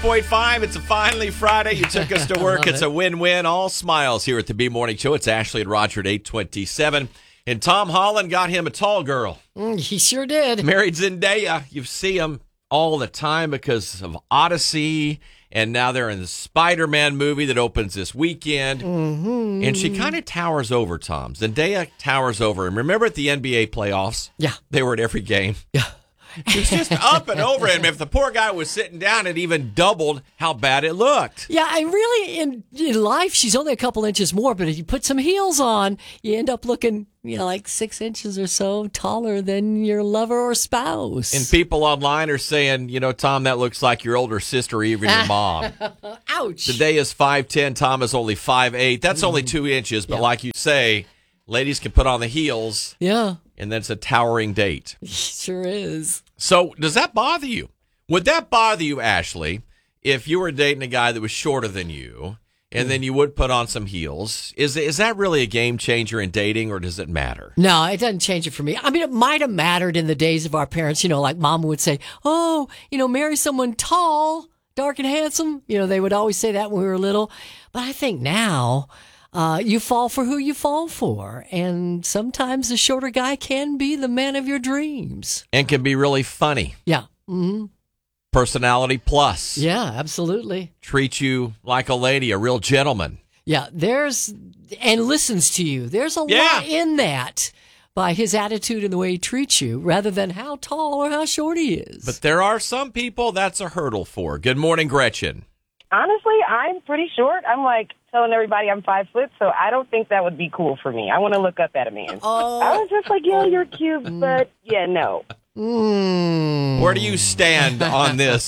0.5. It's a finally Friday. You took us to work. It's a win-win. All smiles here at the B Morning Show. It's Ashley and Roger at 8:27. And Tom Holland got him a tall girl. He sure did. Married Zendaya. You see him all the time because of Odyssey. And now they're in the Spider-Man movie that opens this weekend. Mm-hmm. And she kind of towers over Tom. Zendaya towers over him. Remember at the NBA playoffs? Yeah. They were at every game. Yeah. It was just up and over him. If the poor guy was sitting down, it even doubled how bad it looked. Yeah, I really, in life, she's only a couple inches more, but if you put some heels on, you end up looking, like 6 inches or so taller than your lover or spouse. And people online are saying, Tom, that looks like your older sister or even your mom. Ouch. Today is 5'10". Tom is only 5'8". That's only 2 inches, but like you say, ladies can put on the heels. Yeah. And that's a towering date. Sure is. So does that bother you? Would that bother you, Ashley, if you were dating a guy that was shorter than you and then you would put on some heels? Is that really a game changer in dating, or does it matter? No, it doesn't change it for me. I mean, it might have mattered in the days of our parents, like Mama would say, marry someone tall, dark and handsome. They would always say that when we were little. But I think now... you fall for who you fall for. And sometimes the shorter guy can be the man of your dreams. And can be really funny. Yeah. Mm-hmm. Personality plus. Yeah, absolutely. Treat you like a lady, a real gentleman. Yeah, and listens to you. There's a lot in that by his attitude and the way he treats you, rather than how tall or how short he is. But there are some people that's a hurdle for. Good morning, Gretchen. Honestly, I'm pretty short. I'm telling everybody I'm 5 foot, so I don't think that would be cool for me. I want to look up at a man. I was just you're cute, but no. Where do you stand on this?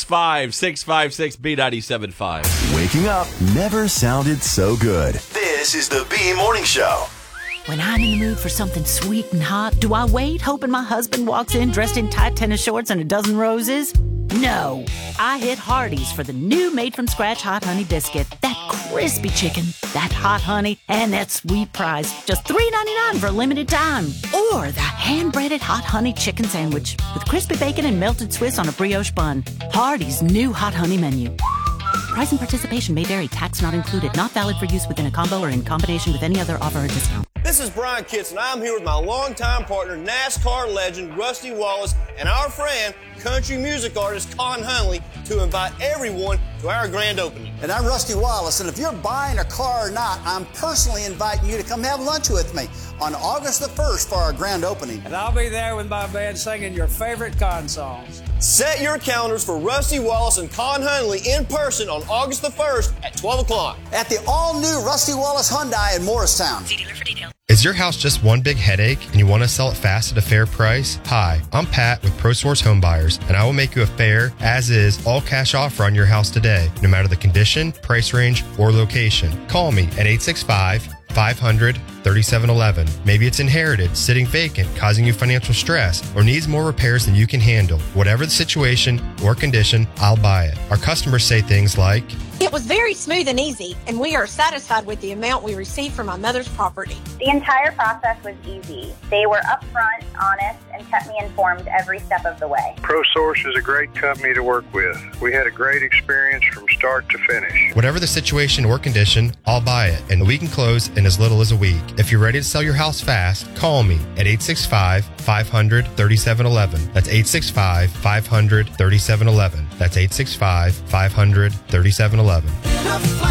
865-656-B975. Waking up never sounded so good. This is the B Morning Show. When I'm in the mood for something sweet and hot, do I wait hoping my husband walks in dressed in tight tennis shorts and a dozen roses? No. I hit Hardee's for the new made-from-scratch Hot Honey Biscuit. That crispy chicken, that hot honey, and that sweet prize. Just $3.99 for a limited time. Or the hand-breaded Hot Honey Chicken Sandwich with crispy bacon and melted Swiss on a brioche bun. Hardee's new Hot Honey menu. Price and participation may vary. Tax not included. Not valid for use within a combo or in combination with any other offer or discount. This is Brian Kitts, and I'm here with my longtime partner, NASCAR legend Rusty Wallace, and our friend, country music artist Con Hunley, to invite everyone to our grand opening. And I'm Rusty Wallace, and if you're buying a car or not, I'm personally inviting you to come have lunch with me on August the 1st for our grand opening. And I'll be there with my band singing your favorite Con songs. Set your calendars for Rusty Wallace and Con Hunley in person on August the 1st at 12 o'clock. At the all-new Rusty Wallace Hyundai in Morristown. See dealer for details. Is your house just one big headache and you want to sell it fast at a fair price? Hi, I'm Pat with ProSource Home Buyers, and I will make you a fair, as-is, all-cash offer on your house today, no matter the condition, price range, or location. Call me at 865-500-3711. Maybe it's inherited, sitting vacant, causing you financial stress, or needs more repairs than you can handle. Whatever the situation or condition, I'll buy it. Our customers say things like, "It was very smooth and easy, and we are satisfied with the amount we received from my mother's property." The entire process was easy. They were upfront, honest, and kept me informed every step of the way. ProSource is a great company to work with. We had a great experience from start to finish. Whatever the situation or condition, I'll buy it, and we can close in as little as a week. If you're ready to sell your house fast, call me at 865-500-3711. That's 865-500-3711. That's 865-500-3711.